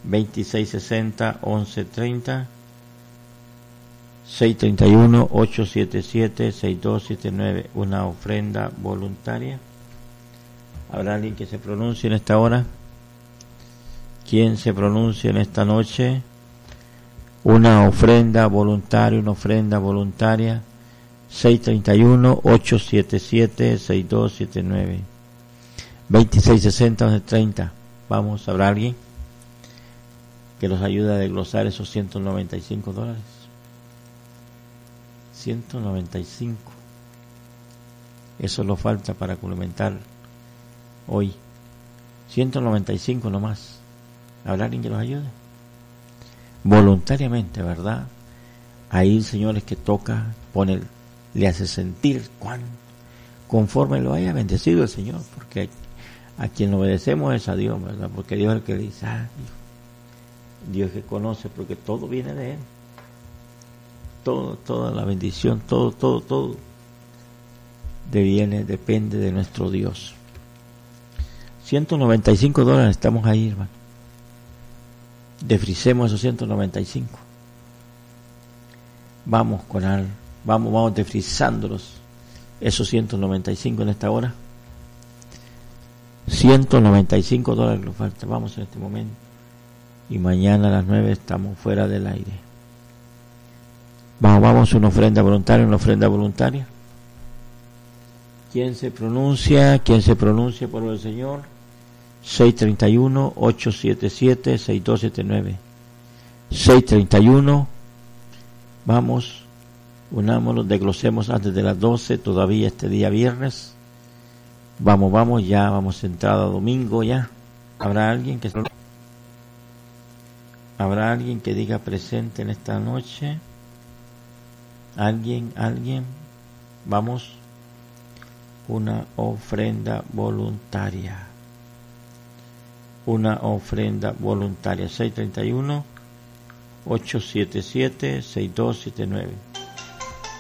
2660-1130, 631-877-6279, una ofrenda voluntaria. ¿Habrá alguien que se pronuncie en esta hora? ¿Quién se pronuncia en esta noche? Una ofrenda voluntaria, 631-877-6279, 2660-1130. Vamos, ¿habrá alguien que los ayude a desglosar esos $195? 195. Eso lo falta para complementar hoy. 195 nomás. ¿Habrá alguien que los ayude? Voluntariamente, ¿verdad? Ahí el Señor es que toca, le hace sentir conforme lo haya bendecido el Señor, porque a quien obedecemos es a Dios, ¿verdad? Porque Dios es el que dice, Dios que conoce, porque todo viene de Él. Toda la bendición, todo depende de nuestro Dios. $195 estamos ahí, hermano. Defrisemos esos 195. Vamos defrisándolos, esos 195 en esta hora. $195 nos falta. Vamos en este momento. Y mañana a las 9 estamos fuera del aire. Vamos, una ofrenda voluntaria. ¿Quién se pronuncia por el Señor? 631-877-6279, 631. Vamos, unámonos, desglosemos antes de las 12, todavía este día viernes. Vamos, ya vamos entrado a domingo ya. ¿Habrá alguien que diga presente en esta noche? ¿Alguien? Vamos, una ofrenda voluntaria. 631-877-6279.